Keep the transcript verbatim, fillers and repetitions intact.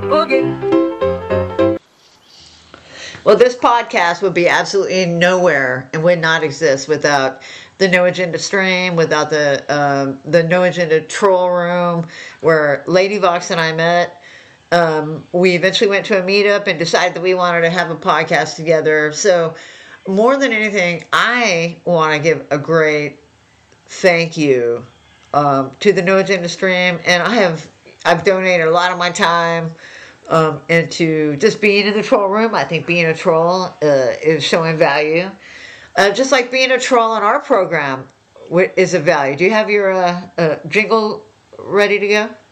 Well, this podcast would be absolutely nowhere and would not exist without the No Agenda stream, without the um, the No Agenda troll room where Lady Vox and I met. Um, we eventually went to a meetup and decided that we wanted to have a podcast together. So more than anything, I want to give a great thank you um, to the No Agenda stream. And I have, I've donated a lot of my time um, into just being in the troll room. I think being a troll uh, is showing value. Uh, just like being a troll on our program is a value. Do you have your uh, uh, jingle ready to go?